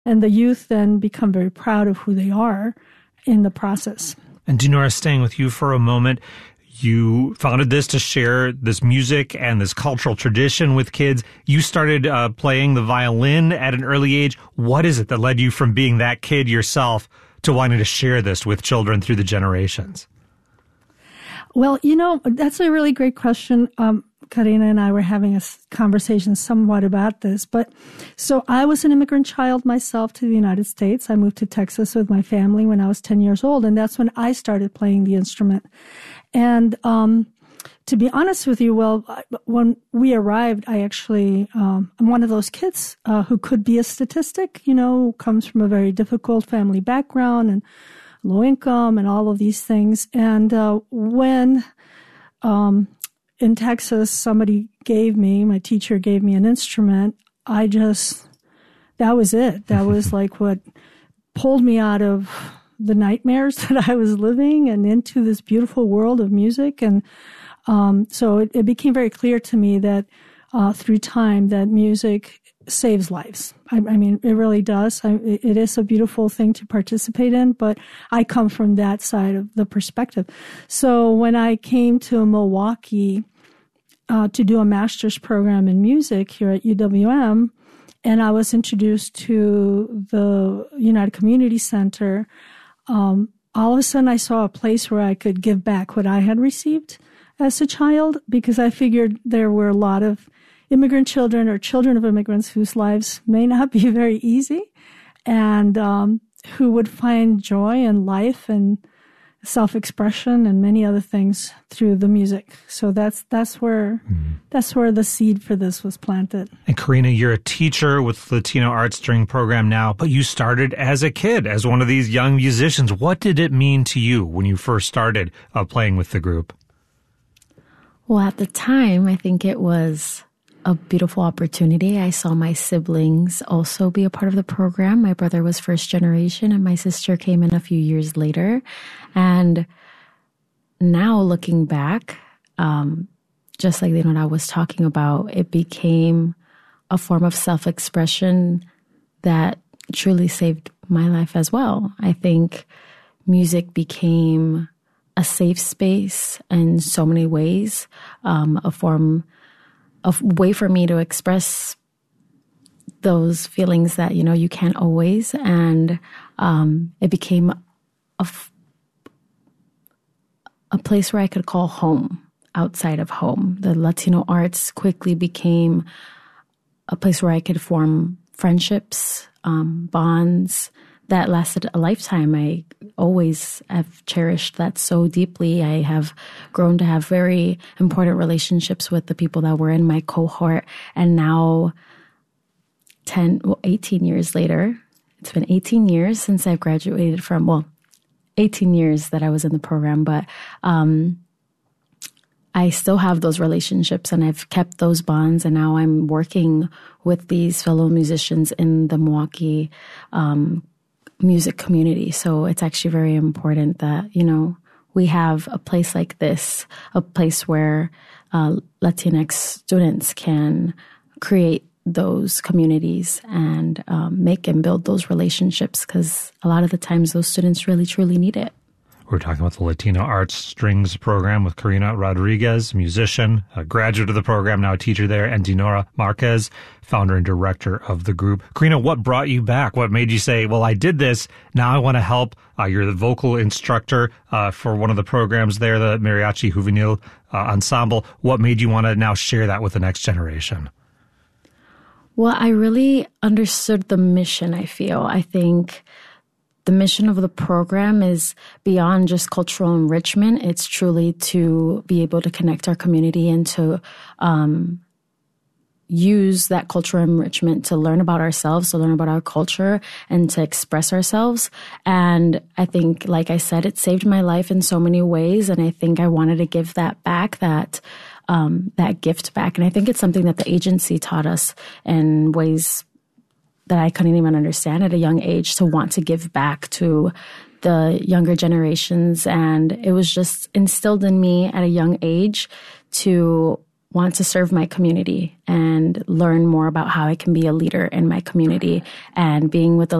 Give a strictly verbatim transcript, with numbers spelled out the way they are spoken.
And the youth then become very proud of who they are in the process. And Dinora, staying with you for a moment, you founded this to share this music and this cultural tradition with kids. You started uh, playing the violin at an early age. What is it that led you from being that kid yourself to wanting to share this with children through the generations? Well, you know, that's a really great question. Um, Karina and I were having a conversation somewhat about this. But so I was an immigrant child myself to the United States. I moved to Texas with my family when I was ten years old, and that's when I started playing the instrument. And um, to be honest with you, well, when we arrived, I actually, um, I'm one of those kids uh, who could be a statistic, you know, comes from a very difficult family background and low income and all of these things. And uh, when um, in Texas, somebody gave me, my teacher gave me an instrument, I just, that was it. That was like what pulled me out of the nightmares that I was living and into this beautiful world of music. And um, so it, it became very clear to me that uh, through time that music saves lives. I, I mean, it really does. I, it is a beautiful thing to participate in, but I come from that side of the perspective. So when I came to Milwaukee uh, to do a master's program in music here at U W M, and I was introduced to the United Community Center, um, all of a sudden I saw a place where I could give back what I had received as a child, because I figured there were a lot of immigrant children or children of immigrants whose lives may not be very easy, and um, who would find joy in life and self-expression and many other things through the music. So that's that's where mm-hmm. that's where the seed for this was planted. And Karina, you're a teacher with Latino Art String Program now, but you started as a kid, as one of these young musicians. What did it mean to you when you first started uh, playing with the group? Well, at the time, I think it was a beautiful opportunity. I saw my siblings also be a part of the program. My brother was first generation and my sister came in a few years later. And now looking back, um, just like what I was talking about, it became a form of self-expression that truly saved my life as well. I think music became a safe space in so many ways, um, a form a way for me to express those feelings that, you know, you can't always. And um, it became a, f- a place where I could call home outside of home. The Latino arts quickly became a place where I could form friendships, um, bonds that lasted a lifetime. I always have cherished that so deeply. I have grown to have very important relationships with the people that were in my cohort. And now, ten, well, eighteen years later, it's been eighteen years since I've graduated from, well, eighteen years that I was in the program, but um, I still have those relationships and I've kept those bonds. And now I'm working with these fellow musicians in the Milwaukee um music community. So it's actually very important that, you know, we have a place like this, a place where uh, Latinx students can create those communities and um, make and build those relationships, because a lot of the times those students really, truly need it. We're talking about the Latino Arts Strings Program with Karina Rodriguez, musician, a graduate of the program, now a teacher there, and Dinora Marquez, founder and director of the group. Karina, what brought you back? What made you say, well, I did this, now I want to help? Uh, you're the vocal instructor uh, for one of the programs there, the Mariachi Juvenil uh, Ensemble. What made you want to now share that with the next generation? Well, I really understood the mission, I feel. I think the mission of the program is beyond just cultural enrichment. It's truly to be able to connect our community and to um, use that cultural enrichment to learn about ourselves, to learn about our culture, and to express ourselves. And I think, like I said, it saved my life in so many ways. And I think I wanted to give that back, that um, that gift back. And I think it's something that the agency taught us in ways that I couldn't even understand at a young age, to want to give back to the younger generations. And it was just instilled in me at a young age to want to serve my community and learn more about how I can be a leader in my community. And being with the